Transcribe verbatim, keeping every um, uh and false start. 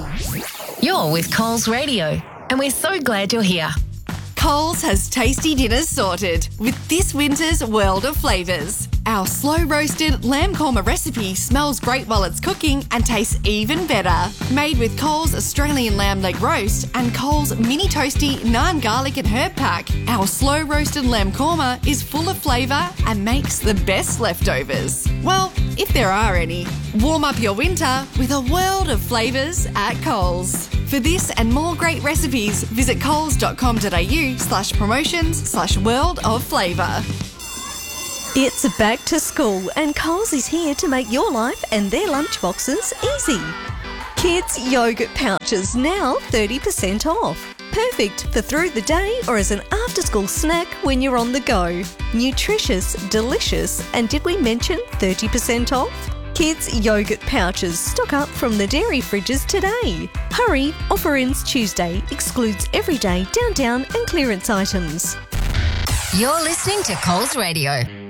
You're with Coles Radio, and we're so glad you're here. Coles has tasty dinners sorted with this winter's world of flavours. Our slow-roasted lamb korma recipe smells great while it's cooking and tastes even better. Made with Coles Australian lamb leg roast and Coles mini toasty naan garlic and herb pack, our slow-roasted lamb korma is full of flavour and makes the best leftovers. Well, if there are any. Warm up your winter with a world of flavours at Coles. For this and more great recipes, visit coles.com.au slash promotions slash world of flavour. It's back to school and Coles is here to make your life and their lunchboxes easy. Kids yogurt pouches now thirty percent off. Perfect for through the day or as an after-school snack when you're on the go. Nutritious, delicious, and did we mention thirty percent off? Kids yogurt pouches stock up from the dairy fridges today. Hurry, offer ends Tuesday, excludes everyday, down, down and clearance items. You're listening to Coles Radio.